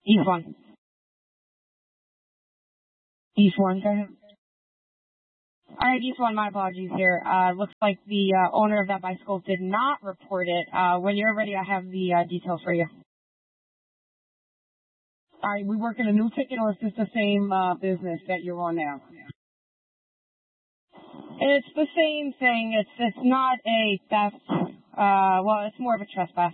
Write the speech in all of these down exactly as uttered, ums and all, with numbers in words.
East one. East one, go ahead. Alright, East one, my apologies here. Uh, looks like the uh, owner of that bicycle did not report it. Uh, when you're ready, I have the uh, details for you. Alright, we work in a new ticket, or is this the same uh, business that you're on now? It's the same thing. It's it's not a theft. Uh, well, it's more of a trespass.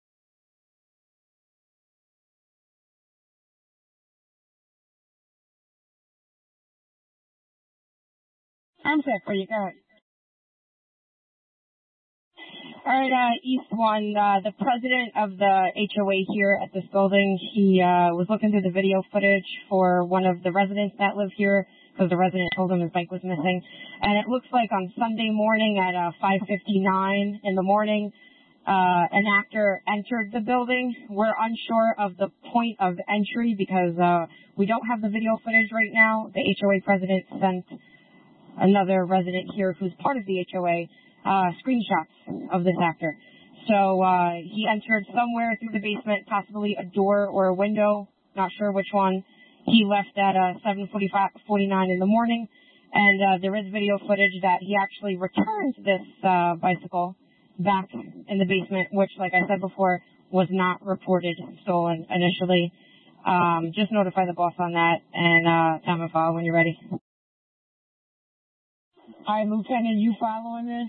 I'm set for you. Go ahead. All right, uh, East One, uh, the president of the H O A here at this building, he uh, was looking through the video footage for one of the residents that live here, because the resident told him his bike was missing. And it looks like on Sunday morning at uh, five fifty-nine in the morning, uh, an actor entered the building. We're unsure of the point of entry because uh, we don't have the video footage right now. The H O A president sent another resident here who's part of the H O A uh, screenshots of this actor. So uh, he entered somewhere through the basement, possibly a door or a window, not sure which one. He left at uh, seven forty-nine in the morning, and uh, there is video footage that he actually returned this uh, bicycle back in the basement, which, like I said before, was not reported stolen initially. Um, just notify the boss on that, and uh, time to file when you're ready. All right, Lieutenant, you following this?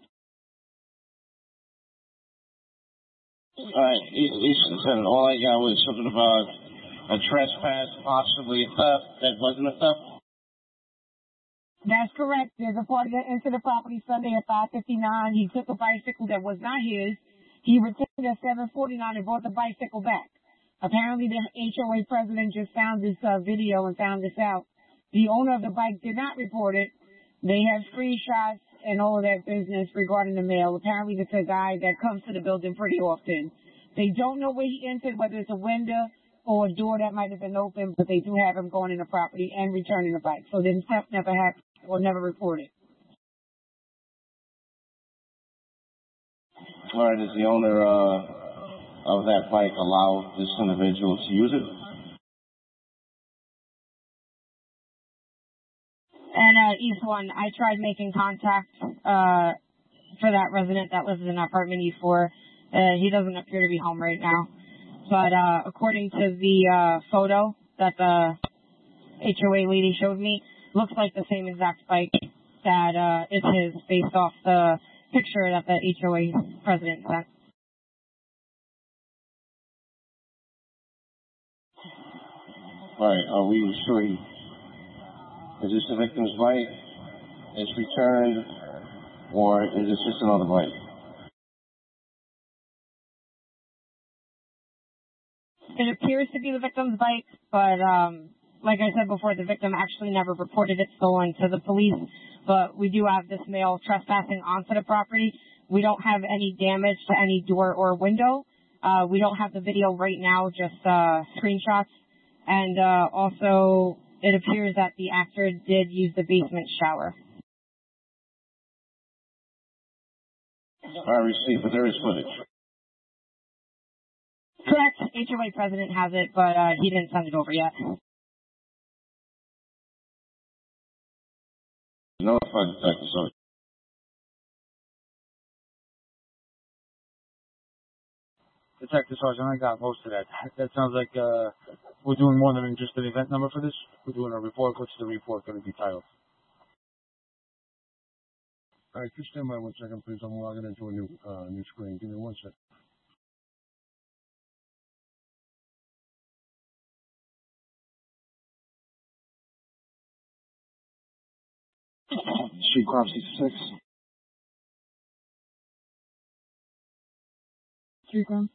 All right, Lieutenant, all I got was something about a trespass, possibly a theft. That wasn't a theft? That's correct. There's a party that entered the property Sunday at five fifty-nine. He took a bicycle that was not his. He returned at seven forty-nine and brought the bicycle back. Apparently, the H O A president just found this uh, video and found this out. The owner of the bike did not report it. They have screenshots and all of that business regarding the mail. Apparently, it's a guy that comes to the building pretty often. They don't know where he entered, whether it's a window or a door that might have been open, but they do have him going in the property and returning the bike. So the theft never happened or never reported. All right, does the owner uh, of that bike allow this individual to use it? And uh, East One, I tried making contact uh, for that resident that lives in apartment E four. Uh, he doesn't appear to be home right now. But uh, according to the uh, photo that the H O A lady showed me, looks like the same exact bike that uh, is his based off the picture that the H O A president sent. All right, are we sure he... Is this the victim's bike? It's returned, or is this just another bike? It appears to be the victim's bike, but um, like I said before, the victim actually never reported it stolen to the police. But we do have this male trespassing onto the property. We don't have any damage to any door or window. Uh, we don't have the video right now, just uh, screenshots. And uh, also, it appears that the actor did use the basement shower. I received, but there is footage. Correct. H O A president has it, but uh, he didn't send it over yet. Notify detective, sorry. Detective Sergeant, I got most of that. That sounds like uh, we're doing more than just an event number for this. We're doing a report. What's the report going to be titled? All right, just stand by one second, please. I'm logging into a new uh, new screen. Give me one second. Street Crime sixty-six. Street crime?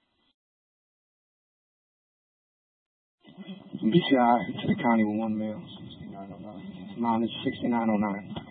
B C I to the county with one mail. sixty-nine oh nine. Mine is sixty-nine oh nine.